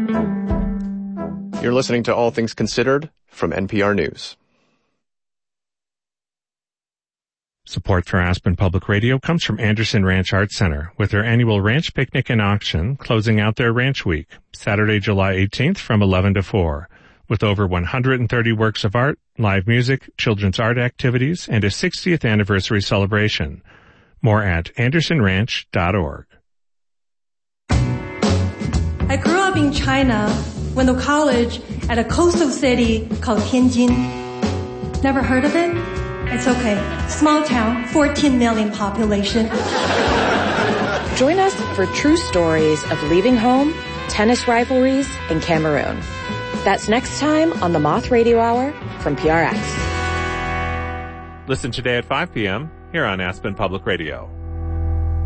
You're listening to All Things Considered from NPR News. Support for Aspen Public Radio comes from Anderson Ranch Arts Center with their annual Ranch Picnic and Auction closing out their Ranch Week, Saturday, July 18th from 11 to 4. With over 130 works of art, live music, children's art activities, and a 60th anniversary celebration. More at andersonranch.org. I grew up in China, went to college at a coastal city called Tianjin. Never heard of it? It's okay. Small town, 14 million population. Join us for true stories of leaving home, tennis rivalries, and Cameroon. That's next time on the Moth Radio Hour from PRX. Listen today at 5 p.m. here on Aspen Public Radio.